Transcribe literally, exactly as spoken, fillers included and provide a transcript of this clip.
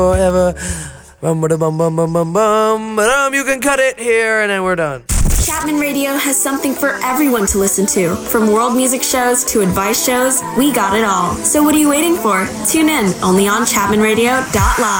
forever. Bum, bum, bum, bum, bum, bum, bum. You can cut it here, and then we're done. Chapman Radio has something for everyone to listen to. From world music shows to advice shows, we got it all. So what are you waiting for? Tune in, only on chapman radio dot live.